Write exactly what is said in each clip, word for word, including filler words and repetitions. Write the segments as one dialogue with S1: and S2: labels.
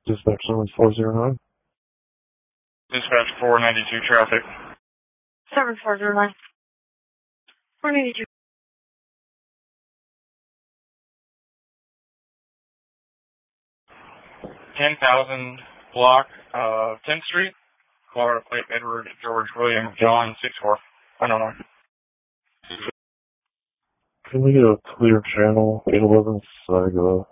S1: Dispatch Summons four zero nine.
S2: Dispatch four ninety-two traffic.
S3: seven four zero nine. four ninety-two.
S2: ten thousand block, uh, tenth Street. Florida plate Edward George William John six four. I don't know.
S1: Can we get a clear channel? eight eleven Saga.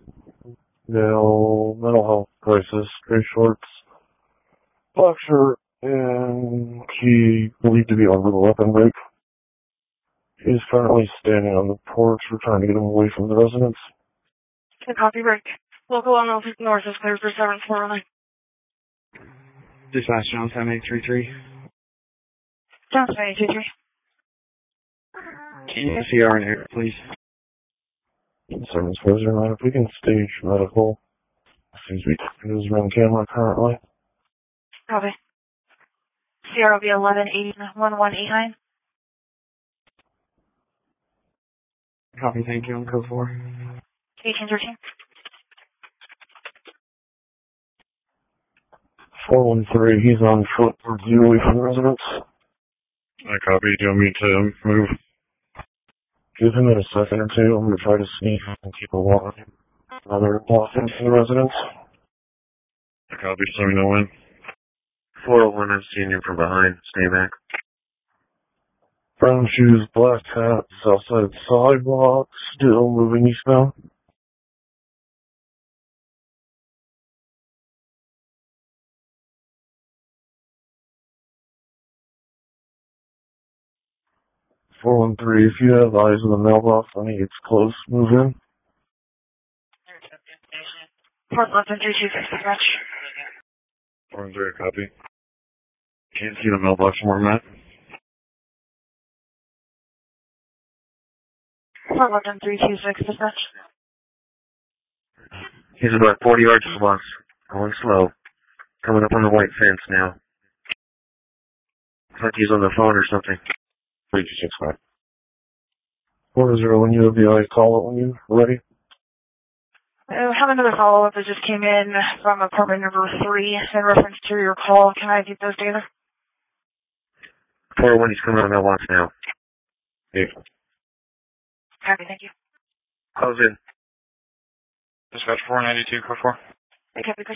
S1: Now, mental health crisis, gray shorts, black shirt, and he believed to be armed with a weapon break. He is currently standing on the porch. We're trying to get him away from the residence.
S3: Can copy break. Local on North is clear for seven four nine.
S4: Dispatch John seven eight three three.
S3: John seven eight three three.
S4: Can you C R in here, please?
S1: Service four zero nine, if we can stage medical. Seems to be news around camera currently.
S3: Copy. C R will be eleven eight one one eight nine.
S4: Copy, thank you, on code four.
S3: eighteen thirteen.
S1: four one three, he's on foot towards you away from the residence.
S2: I copy. Do you want me to move?
S1: Give him in a second or two. I'm going to try to sneak and keep a walk. Another walk into the residence.
S2: I copy. So we know when.
S5: four oh one, I'm seeing you from behind. Stay back.
S1: Brown shoes, black hat, south side sidewalk, still moving eastbound. four one three, if you have eyes on the mailbox, I think it's close. Move in.
S3: Port left and three two six dispatch.
S2: four one three, copy. Can't see the mailbox more, Matt.
S3: Port left and three two six dispatch.
S5: He's about forty yards from us. Going slow. Coming up on the white fence now. Looks like he's on the phone or something.
S1: three two six five. four zero, when you have the eye, call it when you're ready.
S3: I have another follow-up that just came in from apartment number three in reference to your call. Can I get those together?
S5: four oh one, he's coming on mailbox now.
S1: Yeah.
S3: Copy, thank you.
S5: Close in.
S2: Dispatch four ninety-two, code four.
S3: Copy,